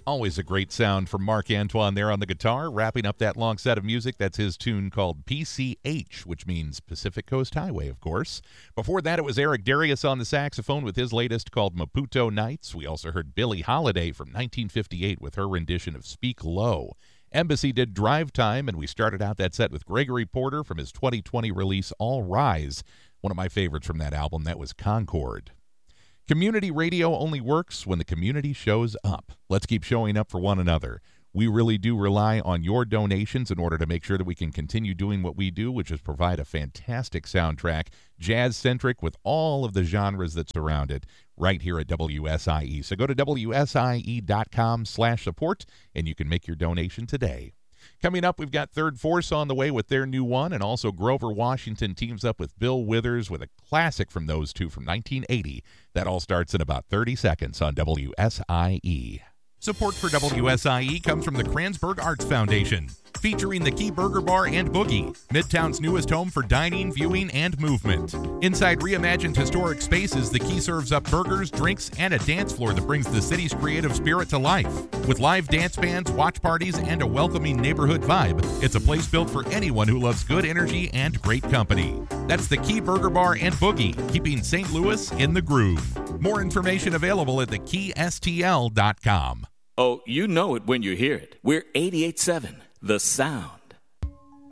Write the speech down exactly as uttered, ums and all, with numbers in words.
Always a great sound from Mark Antoine there on the guitar. Wrapping up that long set of music, that's his tune called P C H, which means Pacific Coast Highway, of course. Before that, it was Eric Darius on the saxophone with his latest called Maputo Nights. We also heard Billie Holiday from nineteen fifty-eight with her rendition of Speak Low. Embassy did Drive Time, and we started out that set with Gregory Porter from his twenty twenty release All Rise. One of my favorites from that album, that was Concord. Community radio only works when the community shows up. Let's keep showing up for one another. We really do rely on your donations in order to make sure that we can continue doing what we do, which is provide a fantastic soundtrack, jazz-centric with all of the genres that surround it, right here at W S I E. So go to W S I E dot com slash support, and you can make your donation today. Coming up, we've got Third Force on the way with their new one, and also Grover Washington teams up with Bill Withers with a classic from those two from nineteen eighty. That all starts in about thirty seconds on W S I E. Support for W S I E comes from the Kranzberg Arts Foundation, featuring the Key Burger Bar and Boogie, Midtown's newest home for dining, viewing, and movement. Inside reimagined historic spaces, the Key serves up burgers, drinks, and a dance floor that brings the city's creative spirit to life. With live dance bands, watch parties, and a welcoming neighborhood vibe, it's a place built for anyone who loves good energy and great company. That's the Key Burger Bar and Boogie, keeping Saint Louis in the groove. More information available at the key S T L dot com. Oh, you know it when you hear it. We're eighty-eight point seven, The Sound.